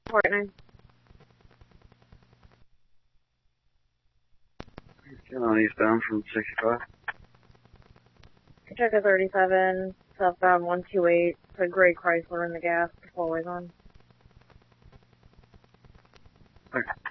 Partner. Get on eastbound from 65. Check a 37, southbound 128, it's a gray Chrysler in the gas, four ways on. Okay.